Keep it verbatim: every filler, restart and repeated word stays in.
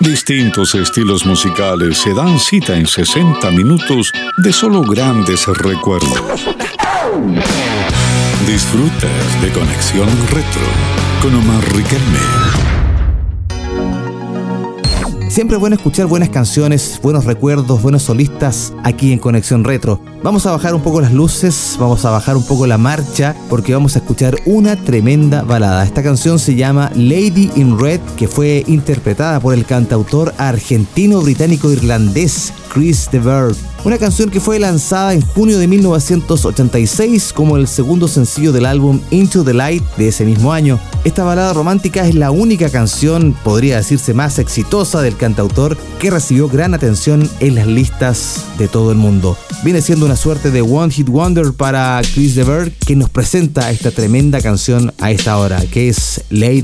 Distintos estilos musicales se dan cita en sesenta minutos de solo grandes recuerdos. Disfrutas de Conexión Retro con Omar Riquelme. Siempre es bueno escuchar buenas canciones, buenos recuerdos, buenos solistas aquí en Conexión Retro. Vamos a bajar un poco las luces, vamos a bajar un poco la marcha, porque vamos a escuchar una tremenda balada. Esta canción se llama Lady in Red, que fue interpretada por el cantautor argentino-británico-irlandés Chris de Burgh. Una canción que fue lanzada en junio de mil novecientos ochenta y seis como el segundo sencillo del álbum Into the Light de ese mismo año. Esta balada romántica es la única canción, podría decirse, más exitosa del cantautor, que recibió gran atención en las listas de todo el mundo. Viene siendo una suerte de One Hit Wonder para Chris de Burgh, que nos presenta esta tremenda canción a esta hora, que es Lady